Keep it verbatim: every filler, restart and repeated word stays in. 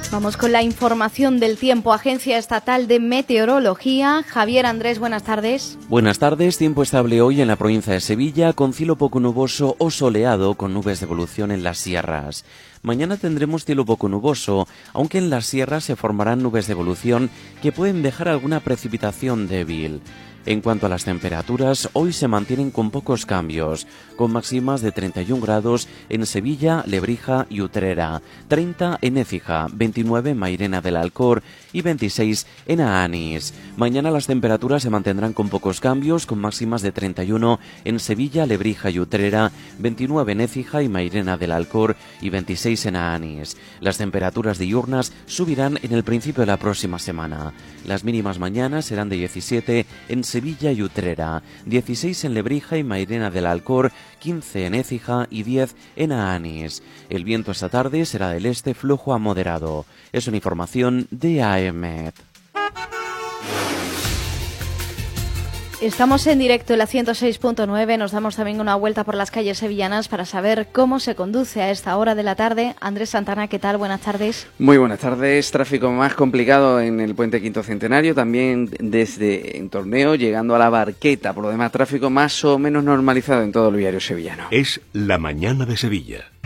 Vamos con la información del tiempo. Agencia Estatal de Meteorología. Javier Andrés, buenas tardes. Buenas tardes. Tiempo estable hoy en la provincia de Sevilla, con cielo poco nuboso o soleado, con nubes de evolución en las sierras. Mañana tendremos cielo poco nuboso, aunque en las sierras se formarán nubes de evolución que pueden dejar alguna precipitación débil. En cuanto a las temperaturas, hoy se mantienen con pocos cambios, con máximas de treinta y un grados en Sevilla, Lebrija y Utrera, treinta en Écija, veintinueve en Mairena del Alcor y veintiséis en Aanís. Mañana las temperaturas se mantendrán con pocos cambios, con máximas de treinta y uno en Sevilla, Lebrija y Utrera, veintinueve en Écija y Mairena del Alcor y veintiséis en Aanís. Las temperaturas diurnas subirán en el principio de la próxima semana. Las mínimas mañana serán de diecisiete en Sevilla y Utrera, dieciséis en Lebrija y Mairena del Alcor, quince en Écija y diez en Aanís. El viento esta tarde será del este flojo a moderado. Es una información de AEMET. Estamos en directo en la ciento seis punto nueve, nos damos también una vuelta por las calles sevillanas para saber cómo se conduce a esta hora de la tarde. Andrés Santana, ¿qué tal? Buenas tardes. Muy buenas tardes. Tráfico más complicado en el Puente Quinto Centenario, también desde en Torneo, llegando a la Barqueta. Por lo demás, tráfico más o menos normalizado en todo el viario sevillano. Es la mañana de Sevilla.